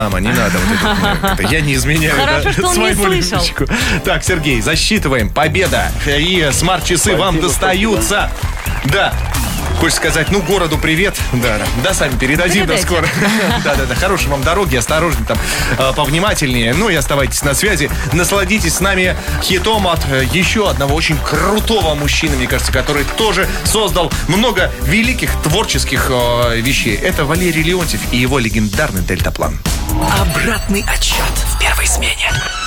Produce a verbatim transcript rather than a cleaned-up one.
Мама, не надо вот это. Я не изменяю. Хорошо, да, что он своему не слышал. любимчику. Так, Сергей, засчитываем. Победа. И смарт-часы вам достаются. Да. Хочешь сказать, ну, городу привет. Да, да. Да, сами передадим, да, скоро. Да, да, да. Хорошей вам дороги, осторожней там, э, повнимательнее. Ну и оставайтесь на связи. Насладитесь с нами хитом от э, еще одного очень крутого мужчины, мне кажется, который тоже создал много великих творческих э, вещей. Это Валерий Леонтьев и его легендарный дельтаплан. Обратный отсчет в первой смене.